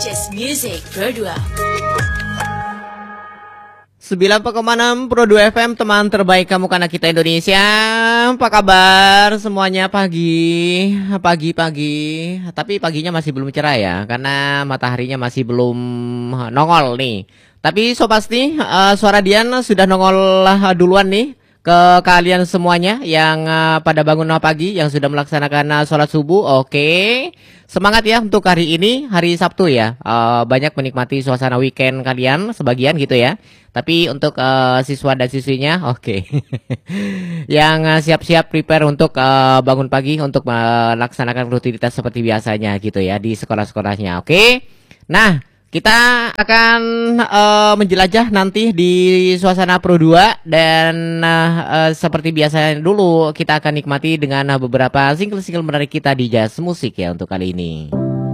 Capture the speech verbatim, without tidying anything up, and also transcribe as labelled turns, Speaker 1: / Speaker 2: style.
Speaker 1: Just Music Pro dua.
Speaker 2: sembilan koma enam Pro dua F M, teman terbaik kamu karena kita Indonesia. Apa kabar semuanya pagi? Pagi-pagi. Tapi paginya masih belum cerah ya, karena mataharinya masih belum nongol nih. Tapi so pasti uh, suara Dian sudah nongol duluan nih ke kalian semuanya yang uh, pada bangun pagi, yang sudah melaksanakan uh, sholat subuh. Oke, semangat ya untuk hari ini, hari Sabtu ya. Uh, banyak menikmati suasana weekend kalian, sebagian gitu ya. Tapi untuk uh, siswa dan siswinya, oke, okay. yang uh, siap-siap prepare untuk uh, bangun pagi untuk melaksanakan rutinitas seperti biasanya gitu ya di sekolah-sekolahnya. Oke, okay? Nah, kita akan uh, menjelajah nanti di suasana Pro dua. Dan uh, uh, seperti biasa dulu, kita akan nikmati dengan uh, beberapa single-single menarik kita di Jazz Musik ya untuk kali ini.